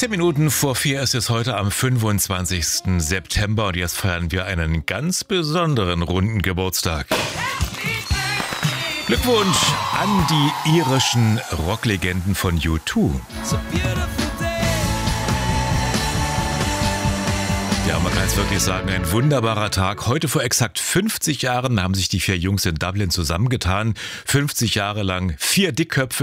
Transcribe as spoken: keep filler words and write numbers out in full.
Zehn Minuten vor vier ist es heute am fünfundzwanzigsten September und jetzt feiern wir einen ganz besonderen runden Geburtstag. Glückwunsch an die irischen Rocklegenden von U zwei. Ja, man kann es wirklich sagen, ein wunderbarer Tag. Heute vor exakt fünfzig Jahren haben sich die vier Jungs in Dublin zusammengetan. fünfzig Jahre lang vier Dickköpfe